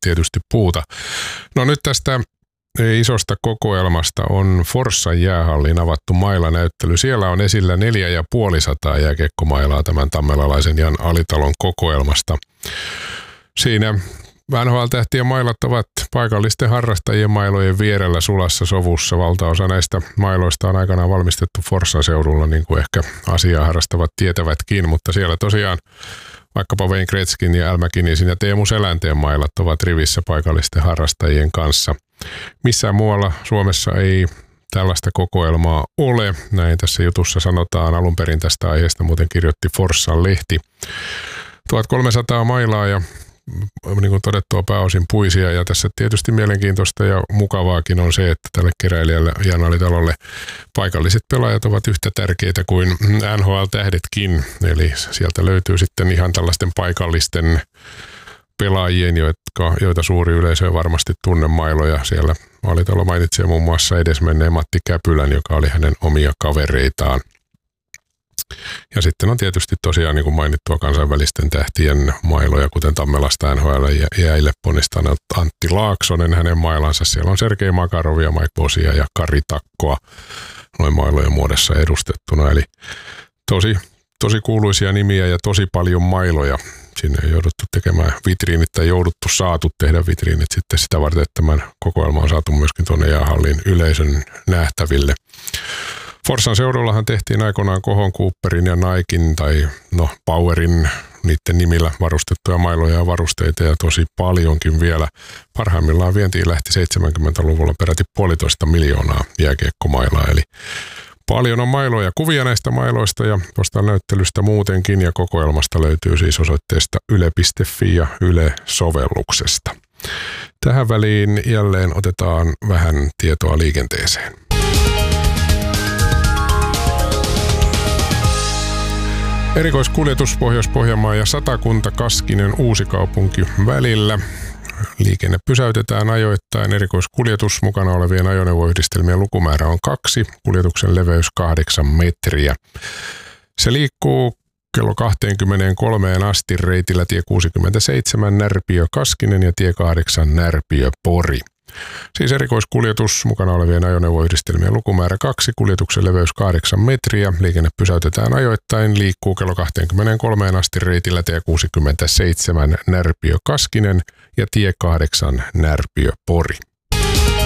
tietysti puuta. No nyt tästä isosta kokoelmasta on Forssan jäähalliin avattu mailanäyttely. Siellä on esillä 450 jääkiekkomailaa tämän tammelalaisen Jan Alitalon kokoelmasta. Siinä NHL-tähtien mailat ovat paikallisten harrastajien mailojen vierellä sulassa sovussa. Valtaosa näistä mailoista on aikanaan valmistettu Forssan seudulla, niin kuin ehkä asiaa harrastavat tietävätkin, mutta siellä tosiaan vaikkapa Wayne Gretzkin ja Al MacInnesin ja Teemu Selänteen mailat ovat rivissä paikallisten harrastajien kanssa. Missään muualla Suomessa ei tällaista kokoelmaa ole. Näin tässä jutussa sanotaan. Alun perin tästä aiheesta muuten kirjoitti Forssan lehti. 1300 mailaa ja niin kuin todettua pääosin puisia, ja tässä tietysti mielenkiintoista ja mukavaakin on se, että tälle keräilijälle Jan Alitalolle paikalliset pelaajat ovat yhtä tärkeitä kuin NHL-tähdetkin, eli sieltä löytyy sitten ihan tällaisten paikallisten pelaajien, joita suuri yleisö ei varmasti tunne mailoja. Siellä Alitalo mainitsee muun muassa edesmenneen Matti Käpylän, joka oli hänen omia kavereitaan. Ja sitten on tietysti tosiaan niin kuin mainittua kansainvälisten tähtien mailoja, kuten Tammelasta NHL jäille ponnistanut Antti Laaksonen, hänen mailansa. Siellä on Sergei Makarovia, Mike Bosia ja Kari Takkoa noin mailojen muodossa edustettuna. Eli tosi kuuluisia nimiä ja tosi paljon mailoja. Sinne ei jouduttu tekemään vitriinit tai saatu tehdä vitriinit sitten sitä varten, että tämän kokoelma on saatu myöskin tuonne jäähallin yleisön nähtäville. Forssan seudullahan tehtiin aikoinaan Kohon, Cooperin ja Nikein tai Powerin niiden nimillä varustettuja mailoja ja varusteita ja tosi paljonkin vielä. Parhaimmillaan vientiin lähti 70-luvulla peräti 1,5 miljoonaa jääkiekkomailaa, eli paljon on mailoja. Kuvia näistä mailoista ja tuosta näyttelystä muutenkin ja kokoelmasta löytyy siis osoitteesta yle.fi ja Yle-sovelluksesta. Tähän väliin jälleen otetaan vähän tietoa liikenteeseen. Erikoiskuljetus Pohjois-Pohjanmaa ja Satakunta Kaskinen Uusikaupunki välillä. Liikenne pysäytetään ajoittain. Erikoiskuljetus mukana olevien ajoneuvoyhdistelmien lukumäärä on 2, kuljetuksen leveys 8 metriä. Se liikkuu kello 23 asti reitillä tie 67 Närpiö Kaskinen ja tie 8 Närpiö Pori. Siis erikoiskuljetus mukana olevien ajoneuvoyhdistelmien lukumäärä 2, kuljetuksen leveys 8 metriä. Liikenne pysäytetään ajoittain, liikkuu kello 23 asti reitillä tie 67 Närpiö Kaskinen ja tie 8 Närpiö Pori.